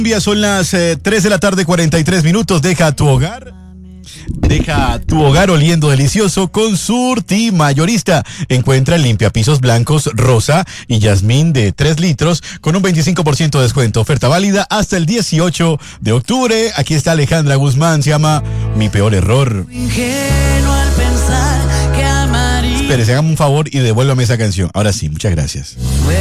Son las 3 de la tarde, 43 minutos. Deja tu hogar oliendo delicioso con Surti Mayorista. Encuentra limpiapisos blancos rosa y jazmín de 3 litros con un 25% de descuento. Oferta válida hasta el 18 de octubre. Aquí está Alejandra Guzmán, se llama Mi Peor Error. Espérese, hágame un favor y devuélvame esa canción. Ahora sí, muchas gracias.